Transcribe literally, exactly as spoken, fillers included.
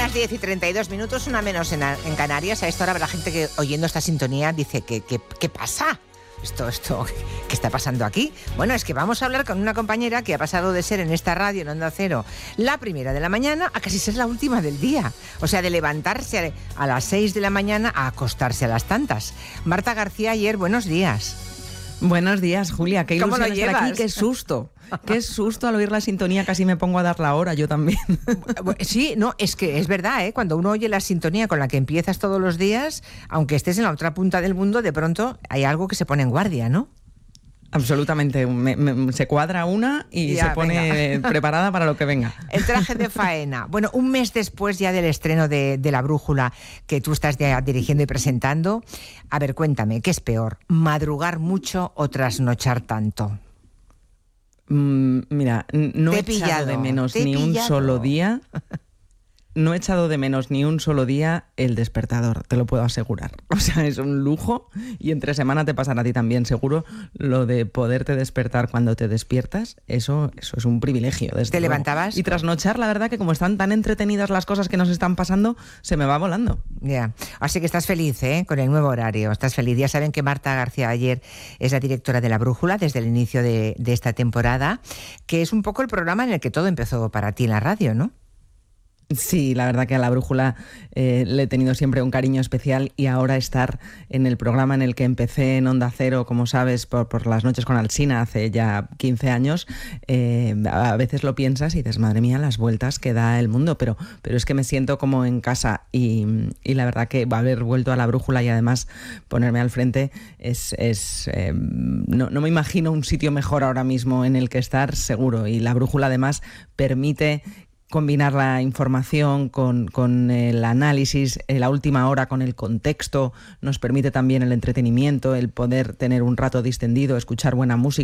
las diez y treinta y dos minutos, una menos en, en Canarias. A esta hora la gente que oyendo esta sintonía dice que ¿qué pasa? Esto, esto, ¿qué está pasando aquí? Bueno, es que vamos a hablar con una compañera que ha pasado de ser en esta radio, en Onda Cero, la primera de la mañana a casi ser la última del día. O sea, de levantarse a las seis de la mañana a acostarse a las tantas. Marta García Ayer, buenos días. Buenos días, Julia. Qué ilusión ¿Cómo lo estar llevas? aquí. Qué susto. Qué susto al oír la sintonía. Casi me pongo a dar la hora yo también. Sí, no, es que es verdad, ¿eh? Cuando uno oye la sintonía con la que empiezas todos los días, aunque estés en la otra punta del mundo, de pronto hay algo que se pone en guardia, ¿no? Absolutamente. Me, me, se cuadra una y ya, se pone venga. preparada para lo que venga. El traje de faena. Bueno, un mes después ya del estreno de, de La Brújula, que tú estás ya dirigiendo y presentando. A ver, cuéntame, ¿qué es peor? ¿Madrugar mucho o trasnochar tanto? Mm, mira, no te he he pillado, echado de menos te he ni un pillado. solo día... No he echado de menos ni un solo día el despertador, te lo puedo asegurar. O sea, es un lujo y entre semana te pasará a ti también, seguro. Lo de poderte despertar cuando te despiertas, eso, eso es un privilegio. Desde ¿Te luego. levantabas? Y trasnochar, la verdad que como están tan entretenidas las cosas que nos están pasando, se me va volando. Ya, yeah. Así que estás feliz, ¿eh? Con el nuevo horario, estás feliz. Ya saben que Marta García Ayer es la directora de La Brújula desde el inicio de, de esta temporada, que es un poco el programa en el que todo empezó para ti en la radio, ¿no? Sí, la verdad que a La Brújula eh, le he tenido siempre un cariño especial y ahora estar en el programa en el que empecé en Onda Cero, como sabes, por, por las noches con Alsina hace ya quince años, eh, a veces lo piensas y dices, madre mía, las vueltas que da el mundo, pero, pero es que me siento como en casa y, y la verdad que haber vuelto a La Brújula y además ponerme al frente es... es eh, no, no me imagino un sitio mejor ahora mismo en el que estar, seguro, y La Brújula además permite combinar la información con, con el análisis, la última hora con el contexto, nos permite también el entretenimiento, el poder tener un rato distendido, escuchar buena música.